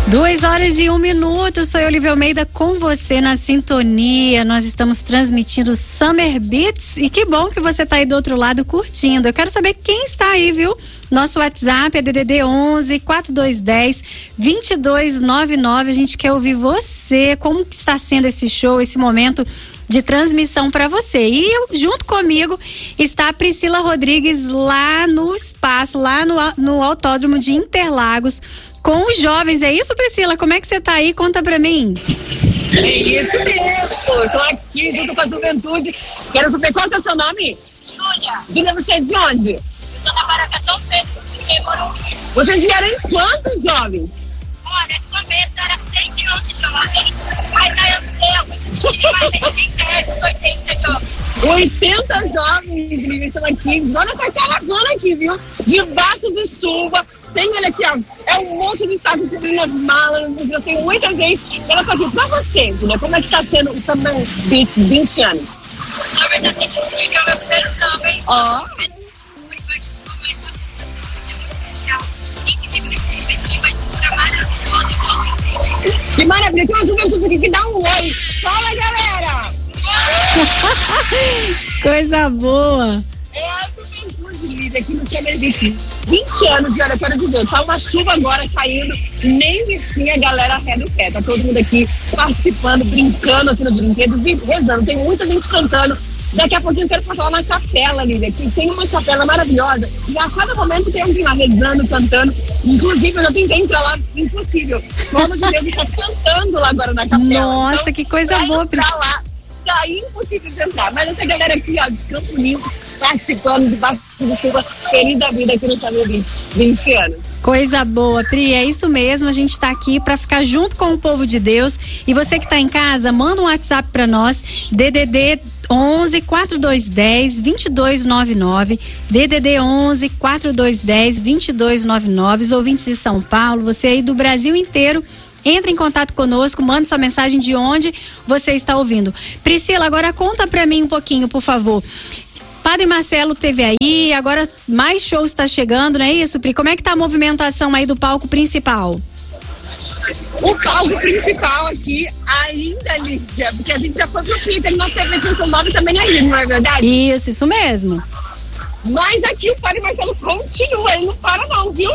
2h01. Sou Olivia Almeida com você na sintonia. Nós estamos transmitindo Summer Beats e que bom que você tá aí do outro lado curtindo. Eu quero saber quem está aí, viu? Nosso WhatsApp é DDD 11 4210 2299. A gente quer ouvir você. Como que está sendo esse show, esse momento de transmissão para você? E junto comigo está a Priscila Rodrigues lá no espaço, lá no Autódromo de Interlagos, com os jovens. É isso, Priscila? Como é que você tá aí? Conta pra mim. É isso mesmo. Estou aqui junto com a juventude. Quero saber qual é o seu nome? Júlia. Júlia, você é de onde? Eu tô na Maracatão Pedro, em Morumbi. Vocês vieram em quantos jovens? Olha, no começo era 111 jovens, mas aí eu tive mais gente perto dos 80 jovens. 80 jovens, Lívia, estão aqui. Olha essa caravana aqui, viu? Debaixo de chuva. Tem, olha aqui, ó, é um monte de saco cobrindo as malas, eu tenho muita gente. Ela tá aqui pra vocês, né? Como é que tá sendo o Summer Beats 20 anos? Na verdade, é o meu primeiro samba, hein? Ó. Que maravilha, tem uma juventude aqui que dá um oi. Fala, galera! Coisa boa. É a juventude, Lívia, aqui no Summer Beats. 20 anos de Olha, quero dizer, tá uma chuva agora caindo, nem vizinha a galera ré do pé. Tá todo mundo aqui participando, brincando aqui nos brinquedos e rezando. Tem muita gente cantando. Daqui a pouquinho eu quero passar lá na capela, Lívia, que tem uma capela maravilhosa. E a cada momento tem alguém lá rezando, cantando. Inclusive, eu já tentei entrar lá, impossível. Como de Deus está cantando lá agora na capela. Nossa, então, que coisa boa. Pra lá, tá impossível de entrar. Mas essa galera aqui, ó, de Campo Limpo, participando debaixo de chuva, feliz da vida aqui no Summer Beats, 20 anos. Coisa boa, Pri, é isso mesmo, a gente tá aqui pra ficar junto com o povo de Deus. E você que tá em casa, manda um WhatsApp pra nós, DDD 11 4210 2299, DDD 11 4210 2299. Os ouvintes de São Paulo, você aí do Brasil inteiro, entre em contato conosco, manda sua mensagem de onde você está ouvindo. Priscila, agora conta pra mim um pouquinho, por favor. Padre Marcelo teve aí, agora mais shows está chegando, não é isso, Pri? Como é que tá a movimentação aí do palco principal? O palco principal aqui ainda, Lívia, porque a gente já foi pro Twitter, nós teve Canção Nova também aí, não é verdade? Isso mesmo. Mas aqui o Padre Marcelo continua, ele não para não, viu?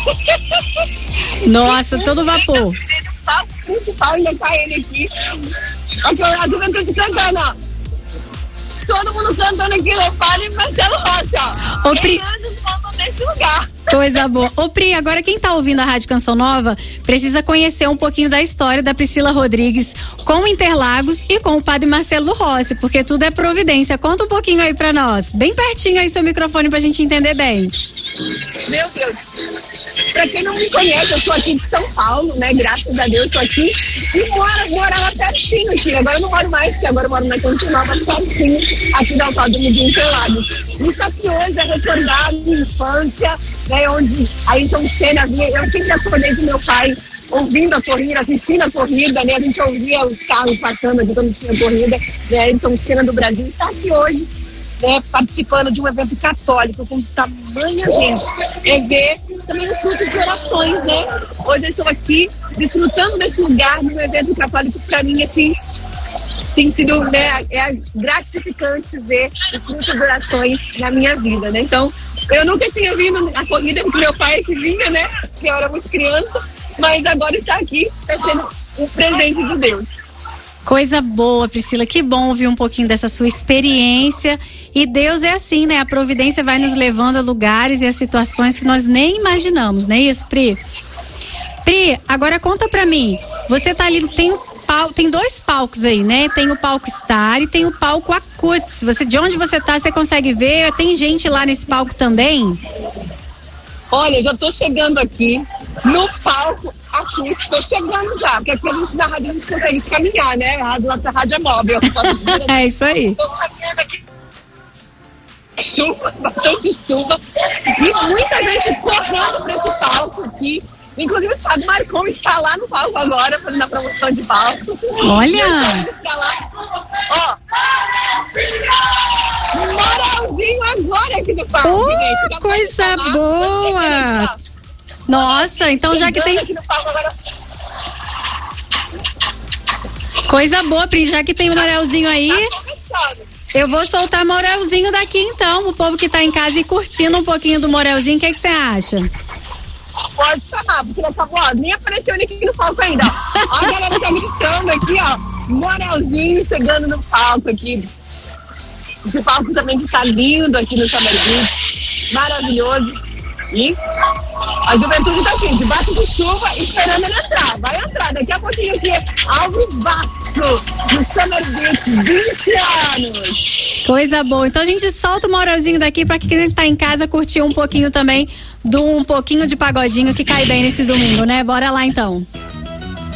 Nossa, todo vapor. O palco principal ainda tá ele aqui. Aqui a juventude cantando, ó. Todo mundo cantando aqui, o Padre Marcelo Rocha. Ô, Pri, nesse lugar. Coisa boa. Ô, Pri, agora quem tá ouvindo a Rádio Canção Nova precisa conhecer um pouquinho da história da Priscila Rodrigues com Interlagos e com o Padre Marcelo Rossi, porque tudo é providência. Conta um pouquinho aí pra nós. Bem pertinho aí seu microfone pra gente entender bem. Meu Deus. Pra quem não me conhece, eu sou aqui de São Paulo, né? Graças a Deus, tô aqui. E morava pertinho aqui. Agora eu não moro mais, porque agora eu moro na Continua, mas pertinho aqui do Autódromo de Interlagos. Isso aqui hoje é recordar a minha infância, né? Onde a Ayrton Senna vinha. Eu sempre acordei com meu pai ouvindo a corrida, assistindo a corrida, né? A gente ouvia os carros passando aqui quando tinha corrida, né? Ayrton Senna do Brasil. Está aqui hoje, né, participando de um evento católico com tamanha gente. É ver também o fruto de orações, né? Hoje eu estou aqui desfrutando desse lugar num evento católico, para mim, assim, tem sido, né, gratificante ver o fruto de orações na minha vida, né? Então, eu nunca tinha vindo a corrida, porque meu pai que vinha, né? Que eu era muito criança, mas agora está aqui, está sendo um presente de Deus. Coisa boa, Priscila, que bom ouvir um pouquinho dessa sua experiência. E Deus é assim, né? A providência vai nos levando a lugares e a situações que nós nem imaginamos, não é isso, Pri? Pri, agora conta pra mim, você tá ali, tem dois palcos aí, né? Tem o palco Star e tem o palco Acuts. De onde você tá, você consegue ver? Tem gente lá nesse palco também? Olha, já tô chegando aqui no palco Acuts, tô chegando já, porque aqui a gente na rádio a gente consegue caminhar, né? A nossa rádio é móvel. É isso aí. Tô caminhando aqui. Chuva, bastante chuva. E muita gente correndo pra esse palco aqui. Inclusive o Thiago Marcon está lá no palco agora, fazendo a promoção de palco. Olha! Está lá. Ó! Moralzinho agora aqui no palco. Oh, coisa boa! Nossa, então já que tem... Aqui no palco agora. Coisa boa, Pri, já que tem o Morelzinho aí, eu vou soltar Morelzinho daqui então, o povo que tá em casa e curtindo um pouquinho do Morelzinho, o que você acha? Pode chamar, porque acabou, nem apareceu ele aqui no palco ainda. Ó, a galera tá gritando aqui, ó, Morelzinho chegando no palco aqui. Esse palco também que tá lindo aqui no Summer Beach, maravilhoso. E a juventude tá assim, debaixo de chuva, esperando ele entrar. Vai entrar, daqui a pouquinho aqui, Alves Vasco, no Summer Beach, 20 anos. Coisa boa. Então a gente solta o Morelzinho daqui pra quem tá em casa curtir um pouquinho também um pouquinho de pagodinho que cai bem nesse domingo, né? Bora lá então.